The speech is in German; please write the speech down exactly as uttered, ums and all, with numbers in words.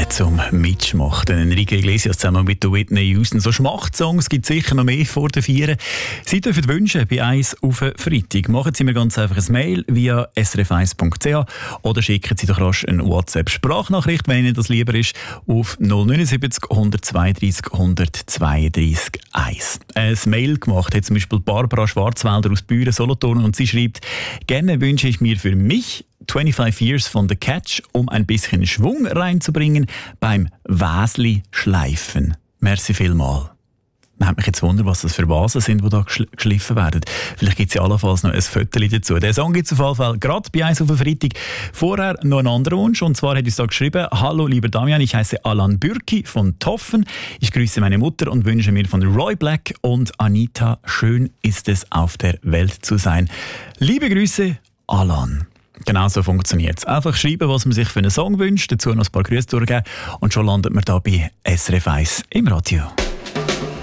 zum Mitschmachten. Enrique Iglesias zusammen mit Whitney Houston. So Schmachtsongs gibt es sicher noch mehr vor den Vieren. Sie dürfen wünschen bei eins auf Freitag. Machen Sie mir ganz einfach ein Mail via s r f eins punkt c h oder schicken Sie doch rasch eine WhatsApp-Sprachnachricht, wenn Ihnen das lieber ist, auf null neun sieben null, eins zwei drei null, eins zwei drei eins. Ein Mail gemacht hat zum Beispiel Barbara Schwarzwälder aus Büren, Solothurn, und sie schreibt: Gerne wünsche ich mir für mich fünfundzwanzig Years von The Catch, um ein bisschen Schwung reinzubringen beim Wäsli-Schleifen. Merci vielmals. Man hat mich jetzt wundert, was das für Vasen sind, die da geschl- geschliffen werden. Vielleicht gibt es ja allenfalls noch ein Fötterchen dazu. Der Song gibt es auf jeden Fall gerade bei eins auf den Freitag. Vorher noch ein anderer Wunsch, und zwar hat uns da geschrieben: Hallo lieber Damian, ich heiße Alan Bürki von Toffen. Ich grüße meine Mutter und wünsche mir von Roy Black und Anita: Schön ist es, auf der Welt zu sein. Liebe Grüße, Alan. Genau so funktioniert es. Einfach schreiben, was man sich für einen Song wünscht, dazu noch ein paar Grüße durchgeben und schon landet man da bei S R F eins im Radio.